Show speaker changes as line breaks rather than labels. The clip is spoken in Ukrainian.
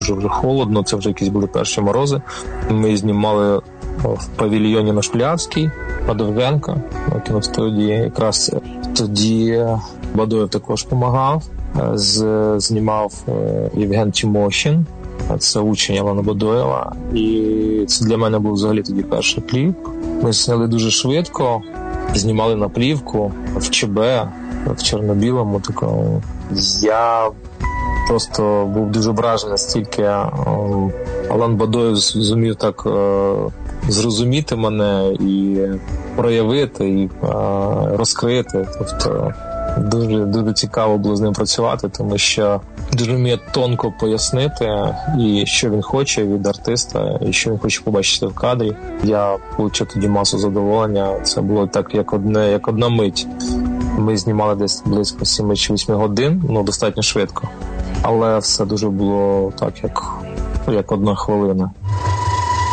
дуже вже холодно, це вже якісь були перші морози. Ми знімали в павільйоні на Шклярській, Довженка, на кіностудії. Якраз тоді Бадоєв також допомагав. Знімав Євген Тимощин, це учень Алана Бадоєва. І це для мене був взагалі тоді перший кліп. Ми зняли дуже швидко, знімали на плівку в ЧБ, в чорно-білому такому. Я просто був дуже вражений, настільки Алан Бадоєв зумів так зрозуміти мене і проявити, і розкрити. Тобто дуже, дуже цікаво було з ним працювати, тому що дуже вміє тонко пояснити, і що він хоче від артиста, і що він хоче побачити в кадрі. Я отримав тоді масу задоволення. Це було так, як одна мить. Ми знімали десь близько 7 чи 8 годин, достатньо швидко. Але все дуже було так, як одна хвилина.